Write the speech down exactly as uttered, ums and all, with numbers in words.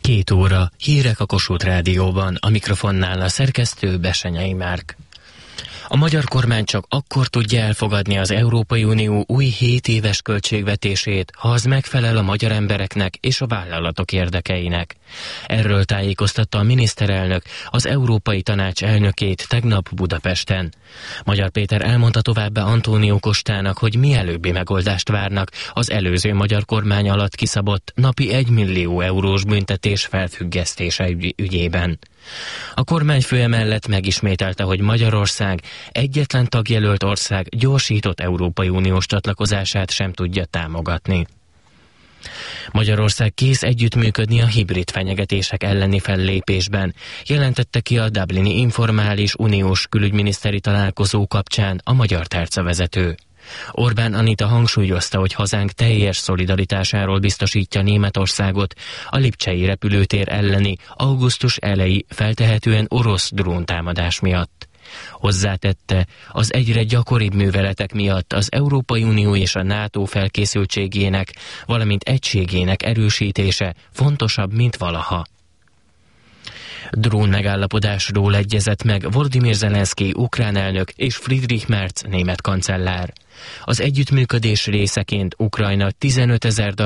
Két óra, hírek a Kossuth Rádióban, a mikrofonnál a szerkesztő Besenyei Márk. A magyar kormány csak akkor tudja elfogadni az Európai Unió új hét éves költségvetését, ha az megfelel a magyar embereknek és a vállalatok érdekeinek. Erről tájékoztatta a miniszterelnök az Európai Tanács elnökét tegnap Budapesten. Magyar Péter elmondta továbbá Antónió Costának, hogy mielőbbi megoldást várnak az előző magyar kormány alatt kiszabott napi egymillió eurós büntetés felfüggesztése ügyében. A kormányfő emellett megismételte, hogy Magyarország egyetlen tagjelölt ország gyorsított Európai Uniós csatlakozását sem tudja támogatni. Magyarország kész együttműködni a hibrid fenyegetések elleni fellépésben, jelentette ki a Dublini informális uniós külügyminiszteri találkozó kapcsán a Magyar Tárca vezető. Orbán Anita hangsúlyozta, hogy hazánk teljes szolidaritásáról biztosítja Németországot a lipcsei repülőtér elleni augusztus eleji feltehetően orosz dróntámadás miatt. Hozzátette, az egyre gyakoribb műveletek miatt az Európai Unió és a NATO felkészültségének, valamint egységének erősítése fontosabb, mint valaha. Drón megállapodásról egyezett meg Volodymyr Zelenszkij ukrán elnök és Friedrich Merz német kancellár. Az együttműködés részeként Ukrajna tizenötezer